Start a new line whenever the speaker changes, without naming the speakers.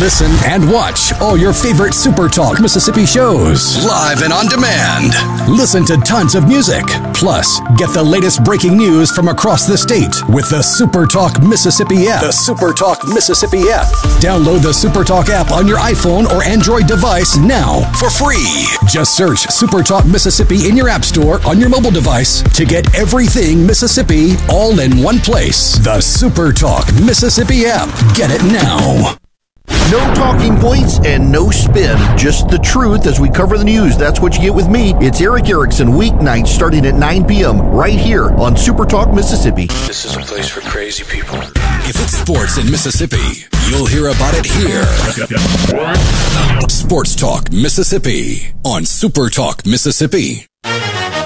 Listen and watch all your favorite Super Talk Mississippi shows live and on demand. Listen to tons of music. Plus, get the latest breaking news from across the state with the Super Talk Mississippi app. The Super Talk Mississippi app. Download the Super Talk app on your iPhone or Android device now for free. Just search Super Talk Mississippi in your app store on your mobile device to get everything Mississippi all in one place. The Super Talk Mississippi app. Get it now.
No talking points and no spin. Just the truth as we cover the news. That's what you get with me. It's Erick Erickson, weeknights starting at 9 p.m. right here on Super Talk Mississippi.
This is a place for crazy people.
If it's sports in Mississippi, you'll hear about it here. Sports Talk Mississippi on Super Talk Mississippi.